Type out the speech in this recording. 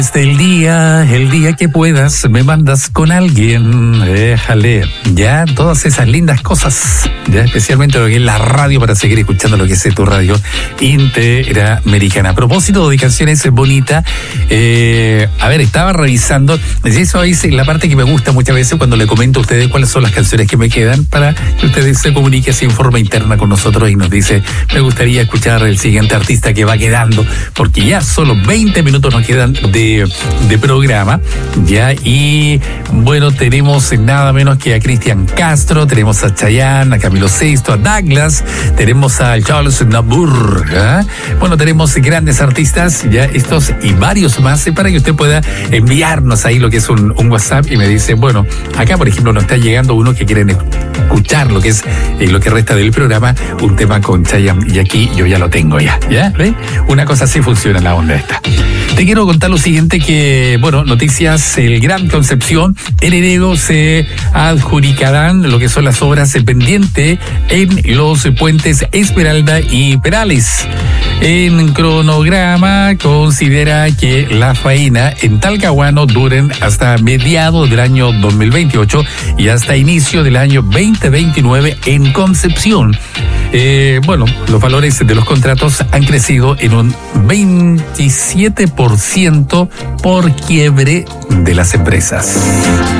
El día que puedas, me mandas con alguien, déjale, ya, todas esas lindas cosas, ya, especialmente lo que es la radio, para seguir escuchando lo que es tu radio interamericana. A propósito de canciones bonitas, a ver, estaba revisando, eso es la parte que me gusta muchas veces cuando le comento a ustedes cuáles son las canciones que me quedan, para que ustedes se comuniquen así en forma interna con nosotros y nos dice, me gustaría escuchar el siguiente artista que va quedando, porque ya solo 20 minutos nos quedan de programa, ya, y bueno, tenemos nada menos que a Cristian Castro, tenemos a Chayanne, a Camilo Sesto, a Douglas, tenemos a Charles Nabur, ¿eh? Bueno, tenemos grandes artistas, ya, estos y varios más, para que usted pueda enviarnos ahí lo que es un WhatsApp y me dice, bueno, acá por ejemplo nos está llegando uno que quieren escuchar lo que es lo que resta del programa, un tema con Chayanne, y aquí yo ya lo tengo ya, ¿ve? Una cosa así funciona la onda esta. Te quiero contar lo siguiente, que, bueno, noticias, el Gran Concepción, en enero se adjudicarán lo que son las obras pendientes en los puentes Esmeralda y Perales. En cronograma considera que la faena en Talcahuano duren hasta mediados del año 2028 y hasta inicio del año 2029 en Concepción. Bueno, los valores de los contratos han crecido en un 27% por quiebre de las empresas.